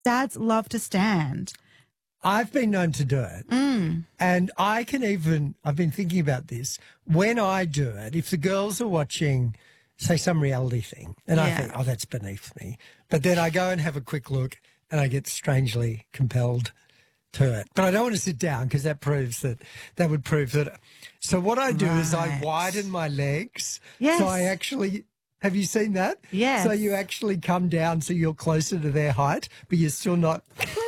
Dads love to stand. I've been known to do it. And I've been thinking about this. When I do it, if the girls are watching, say, some reality thing, and I think, oh, that's beneath me. But then I go and have a quick look and I get strangely compelled to it. But I don't want to sit down because that would prove that. So what I do is I widen my legs. Yes. So I actually, have you seen that? Yes. So you actually come down so you're closer to their height, but you're still not.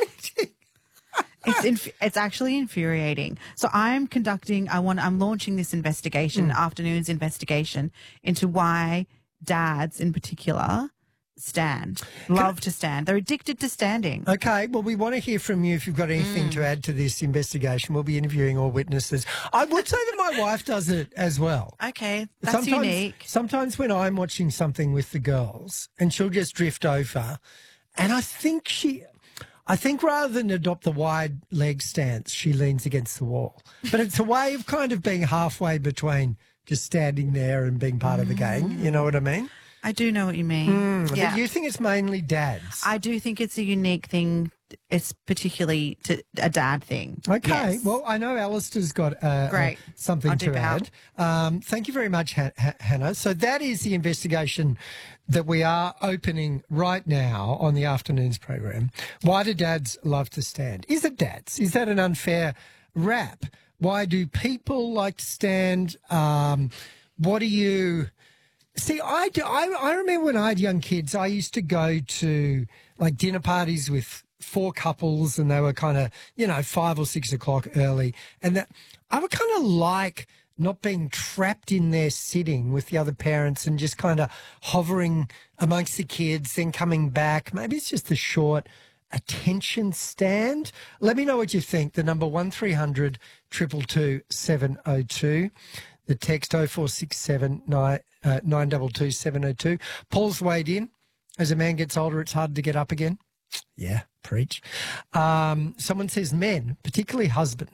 It's actually infuriating. So I'm launching this investigation, afternoon's investigation, into why dads in particular love to stand. They're addicted to standing. Okay, well, we want to hear from you if you've got anything to add to this investigation. We'll be interviewing all witnesses. I would say that my wife does it as well. Okay, that's unique. Sometimes when I'm watching something with the girls and she'll just drift over, and I think rather than adopt the wide leg stance, she leans against the wall. But it's a way of kind of being halfway between just standing there and being part of the gang. You know what I mean? I do know what you mean. Yeah. But you think it's mainly dads? I do think it's a unique thing. It's particularly a dad thing. Okay. Yes. Well, I know Alistair's got something I'll to add. Thank you very much, Hannah. So that is the investigation that we are opening right now on the afternoon's program. Why do dads love to stand? Is it dads? Is that an unfair rap? Why do people like to stand? What do you... See, I remember when I had young kids, I used to go to like dinner parties with 4 couples and they were kind of, 5 or 6 o'clock early. And that I would kind of like not being trapped in there sitting with the other parents and just kind of hovering amongst the kids, then coming back. Maybe it's just the short attention stand. Let me know what you think. The number 1300 222 702. The text 0467 922 702. Paul's weighed in. As a man gets older, it's harder to get up again. Yeah, preach. Someone says men, particularly husbands,